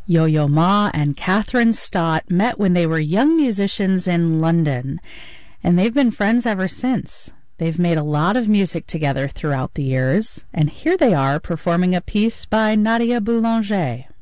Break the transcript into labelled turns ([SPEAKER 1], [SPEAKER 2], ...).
[SPEAKER 1] Yo-Yo Ma and Catherine Stott met when they were young musicians in London, and they've been friends ever since. They've made a lot of music together throughout the years, and here they are performing a piece by Nadia Boulanger.